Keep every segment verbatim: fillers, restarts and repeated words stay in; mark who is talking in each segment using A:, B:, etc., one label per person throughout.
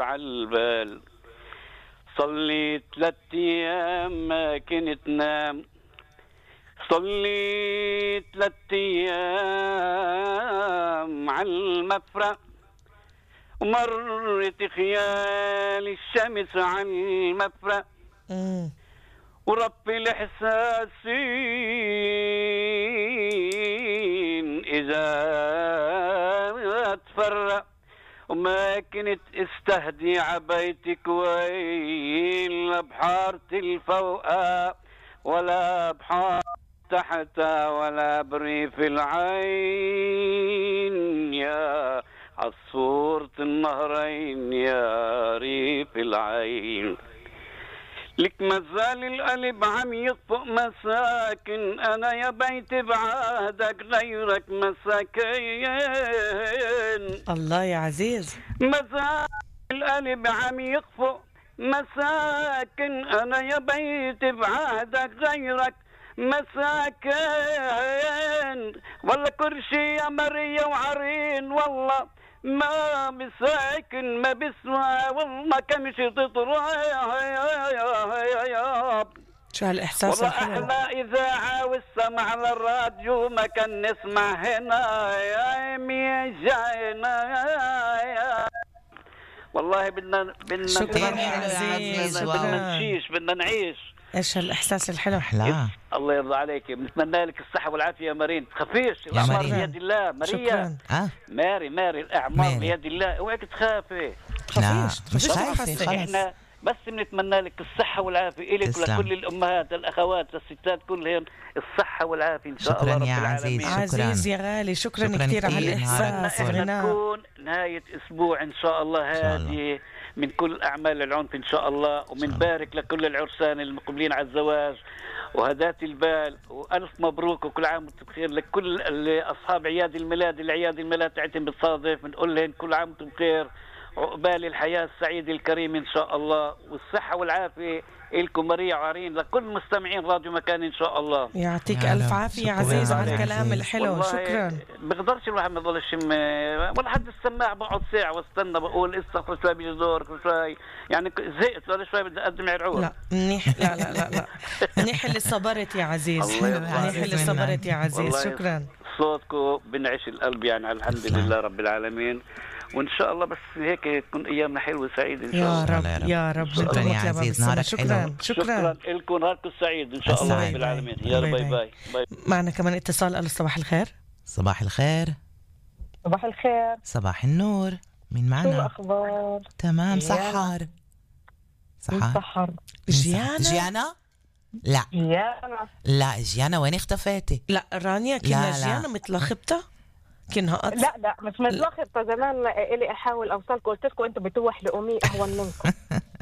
A: عالبال. صلي ثلاث ايام ما كنت نام، صلي ثلاث ايام عالمفرق، ومرت خيال الشمس عالمفرق،
B: مم.
A: ورب الحساسين إذا تفرق، وما كنت استهدي عبيتك ويل بحارة الفوقة ولا بحارة تحتها ولا بريف العين، يا عصفورة النهرين يا ريف العين. لك مازال القلب عم يطفق مساكن، أنا يا بيت بعهدك غيرك مساكين.
B: الله يا عزيز.
A: مازال القلب عم يطفق مساكن، أنا يا بيت بعهدك غيرك مساكن. والله كرشي يا مريا وعرين، والله ما بساكن ما بسوى، والله كمشي تطرح.
B: شو هالإحساس
A: والله
B: الحلو.
A: أحلى إذاعة والسمع على الراديو ما كان نسمع هنا يا مي جاينا. والله بدنا بدنا
B: شكرا
A: نفرح،
B: يا عزيز،
A: بدنا
B: شكرا.
A: نشيش، بدنا نعيش.
B: ايش هالإحساس الحلو.
C: لا
A: الله يرضى عليك، بنتمنى لك الصحة والعافية يا مارين، تخافيش،
C: يا
A: الأعمار
C: مارين.
A: بيد الله. ماريا
B: شكرا.
C: اه
A: ماري ماري الأعمار
C: ماري.
A: بيد الله، اوعك تخافي.
C: لا
B: تخافيش
C: مش
B: تخافيش
C: خايفة
B: تحسي.
C: خلص.
A: احنا بس بنتمنى لك الصحة والعافية إلك
C: تسلم.
A: ولكل الأمهات الأخوات الستات كلهم الصحة والعافية إن شاء
C: شكراً
A: الله رب
C: يا
A: العالمين.
C: عزيز. شكراً.
B: عزيز يا غالي، شكرا,
C: شكراً
B: كثير على
C: كتير.
B: هالإحساس
A: نتمنى إحنا
B: الغناء.
A: تكون نهاية أسبوع إن شاء الله
C: شاء الله.
A: هادي من كل أعمال العنف إن شاء الله، ومن بارك لكل العرسان المقبلين على الزواج وهدات البال، وألف مبروك وكل عام وانتم بخير. لكل اللي أصحاب عياد الميلاد، العياد الميلاد تاعتهم بتصادف، بنقول لهم كل عام وانتم بخير، عقبال الحياة السعيدة الكريمة إن شاء الله، والصحة والعافية إلكم ماريا وعرين، لكل مستمعين راديو مكان إن شاء الله.
B: يعطيك
C: يا
B: ألف
C: رب.
B: عافية يا
C: شكراً
B: عزيز على
C: عليك
B: الكلام
C: عزيز.
B: الحلو.
A: والله
B: شكرا.
A: بقدرش الواحد ما يضل يشم ولا حد السماع، بقعد ساعة واستنى بقول استغفر شوي بيجي دور شوي، يعني زهقت ولا شوي بدي أقدم عرعور.
B: لا منيح، لا لا لا لا منيح اللي صبرت يا عزيز،
A: الله يرضى
B: منيح
C: عليك.
B: اللي صبرت يا عزيز.
A: والله
B: شكرا.
A: صوتكم بنعش القلب يعني، الحمد
C: تسلم.
A: لله رب العالمين، وإن شاء الله بس هيك تكون أيامنا حلوة سعيدة إن شاء
B: يا
A: الله.
B: رب
C: يا رب.
B: يا رب.
C: شكراً
B: نطلب
C: يا
B: لك
C: عزيز.
B: بالسما.
C: نهارك
B: شكرا
C: حلو.
B: شكرا.
A: شكرا لكم، نهاركم سعيد إن شاء الله
C: السعيد.
A: رب العالمين.
B: باي
A: يا
B: باي.
A: باي باي باي.
B: معنا كمان اتصال. ألو صباح الخير.
C: صباح الخير.
D: صباح الخير.
C: صباح النور. مين
D: شو
C: معنا؟
D: الأخبار؟
C: تمام.
D: جيانا.
C: سحر.
D: مين
C: سحر.
D: سحر؟
C: مين سحر؟
B: جيانا.
C: جيانا. لا
D: جيانا.
C: لا جيانا وين اختفيتي؟
B: لا رانيا
C: لا،
B: كنا
C: لا.
B: جيانا متلخبطة، كنها قط.
D: لا لا مش متلخبطة، زمان إلي أحاول أوصلكم، قلت لكم أنتم بتوحلوا أمي أهون منكم.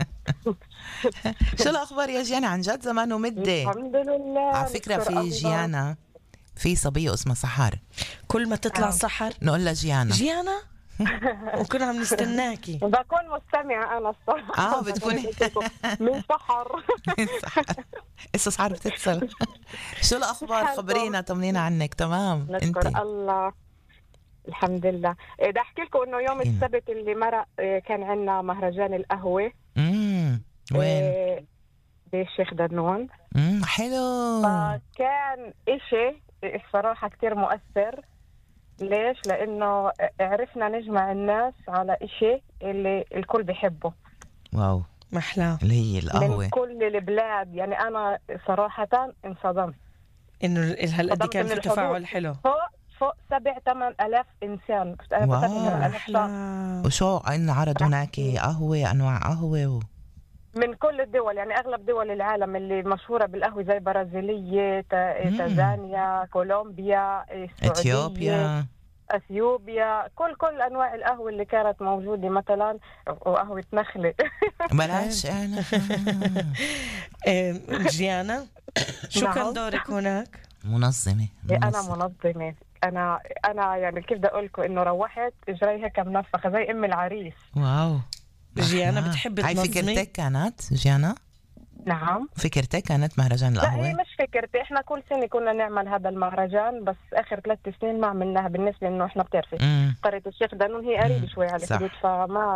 C: شو الأخبار يا جيانا؟ عن جد زمان ومدة.
D: الحمد لله.
C: على فكرة
D: نشكر
C: في
D: الله.
C: جيانا في صبية اسمها سحر،
B: كل ما تطلع
D: آه.
B: سحر
C: نقول لها جيانا.
B: جيانا وكنا عم نستناكي.
D: بكون مستمعة أنا الصراحة.
C: اه بتكوني
D: من سحر.
C: سحر. اسا سحر بتتصل. شو الأخبار؟
D: حلو.
C: خبرينا، طمنينا عنك. تمام.
D: نشكر
C: انت
D: الله. الحمد لله. إيه، بدي أحكي لكم إنه يوم
C: إيه.
D: السبت اللي مرق إيه، كان عندنا مهرجان القهوة.
C: امم وين؟
D: إيه، بالشيخ دنون.
C: امم حلو.
D: فكان إشي الصراحة كتير مؤثر. ليش؟ لأنه عرفنا نجمع الناس على إشي اللي الكل بيحبه
C: واو.
B: محلاه
C: اللي هي
D: من
C: القهوة.
D: كل البلاد. يعني أنا صراحة انصدمت.
B: انه هالقد
D: صدمت
B: كان
D: من
B: في
D: الحضور.
B: تفاعل حلو.
D: فوق فوق سبع ثمان ألاف إنسان. أنا
C: واو.
D: كنت ثمان ألاف شخص
B: محلاه.
C: وشو عندنا عرض هناك قهوة، أنواع قهوة و...
D: من كل الدول، يعني أغلب دول العالم اللي مشهورة بالقهوة زي برازيلية، تا-
C: مم.
D: تنزانيا، كولومبيا، السعودية،
C: إثيوبيا.
D: اثيوبيا، كل كل انواع القهوه اللي كانت موجوده، مثلا وقهوه نخله.
C: بلاش أنا.
B: إيه، جيانا شو كان
D: نعم.
B: دورك هناك؟
C: منظمة.
D: انا
C: منظمة.
D: منظمه. انا انا يعني كيف بدي اقول لكم انه روحت اجري هيك منفخه زي ام العريس.
C: واو.
B: جيانا
C: أحلى.
B: بتحب
C: هاي
B: تنظمي؟
C: فكرتك كانت جيانا؟
D: نعم.
C: فكرتك كانت مهرجان
D: لا هي
C: القهوة؟
D: مش فكرتي، احنا كل سنه كنا نعمل هذا المهرجان، بس اخر ثلاث سنين ما عملناها بالنسبه انه احنا بتعرفي
C: امم
D: قريه الشيخ دانون هي قريبه
C: مم.
D: شوي على
C: صح.
D: الحدود، فما